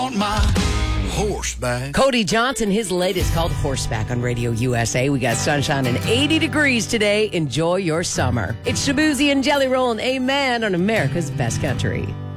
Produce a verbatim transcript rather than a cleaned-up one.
On my horseback. Cody Johnson, his latest called Horseback on Radio U S A. We got sunshine and eighty degrees today. Enjoy your summer. It's Shabuzi and Jelly Roll and Amen on America's Best Country.